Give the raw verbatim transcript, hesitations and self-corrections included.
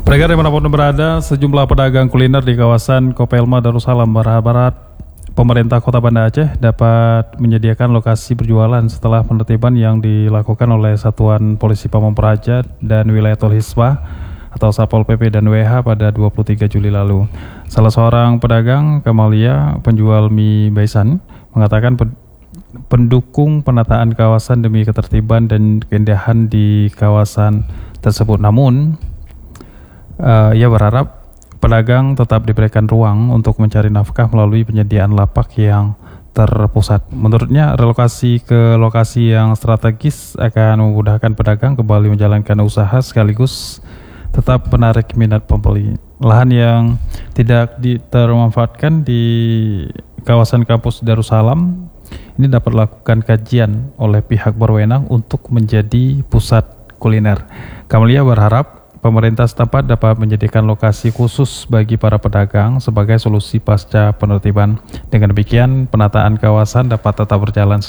Pendengar dimanapun berada, sejumlah pedagang kuliner di kawasan Kopelma Darussalam berharap pemerintah Kota Banda Aceh dapat menyediakan lokasi berjualan setelah penertiban yang dilakukan oleh Satuan Polisi Pamong Praja dan Wilayah Tol Hisbah atau Satpol P P dan W H pada dua puluh tiga Juli lalu. Salah seorang pedagang, Kamalia, penjual mie Baisan, mengatakan pendukung penataan kawasan demi ketertiban dan keindahan di kawasan tersebut. Namun, uh, ia berharap pedagang tetap diberikan ruang untuk mencari nafkah melalui penyediaan lapak yang terpusat. Menurutnya, relokasi ke lokasi yang strategis akan memudahkan pedagang kembali menjalankan usaha sekaligus tetap menarik minat pembeli. Lahan yang tidak termanfaatkan di kawasan kampus Darussalam ini dapat lakukan kajian oleh pihak berwenang untuk menjadi pusat kuliner. Kamalia berharap pemerintah setempat dapat menyediakan lokasi khusus bagi para pedagang sebagai solusi pasca penertiban. Dengan demikian, penataan kawasan dapat tetap berjalan